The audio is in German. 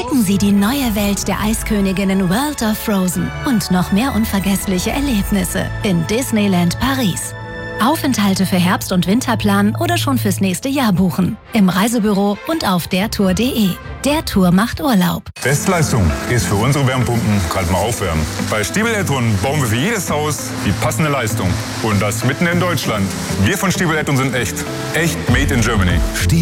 Entdecken Sie die neue Welt der Eisköniginnen World of Frozen und noch mehr unvergessliche Erlebnisse in Disneyland Paris. Aufenthalte für Herbst- und Winterplan oder schon fürs nächste Jahr buchen. Im Reisebüro und auf dertour.de. Der Tour macht Urlaub. Bestleistung ist für unsere Wärmepumpen kalt mal aufwärmen. Bei Stiebel Eltron bauen wir für jedes Haus die passende Leistung. Und das mitten in Deutschland. Wir von Stiebel Eltron sind echt. Echt made in Germany.